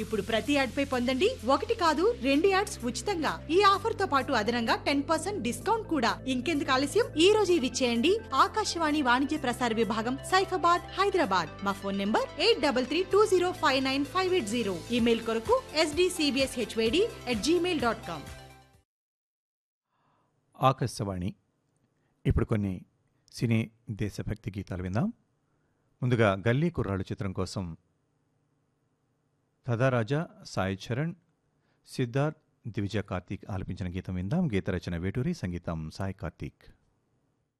ఇప్పుడు ప్రతి యాడ్ పై పొందండి 1 కాదు 2 యాడ్స్ ఉచితంగా. ఈ ఆఫర్ తో పాటు అదనంగా 10% డిస్కౌంట్ కూడా. ఇంకెందుకు ఆలస్యం, ఈ రోజు ఇవి చేయండి. ఆకాశవాణి వాణిజ్య ప్రసార విభాగం, సైఫాబాద్, హైదరాబాద్. మా ఫోన్ నంబర్ 8332059580. ఈమెయిల్ కొరకు sdcbshwd@gmail.com. ఆకాశవాణి. ఇప్పుడు కొన్ని సినీ దేశభక్తి గీతాలు విందాం. ముందుగా గల్లీ కుర్రాళ్ళు చిత్రం కోసం తదారాజా, సాయి చరణ్, సిద్ధార్థ్, దివిజ కార్తీక్ ఆలపించిన గీతం విందాం. గీత రచన వేటూరి, సంగీతం సాయి కార్తీక్.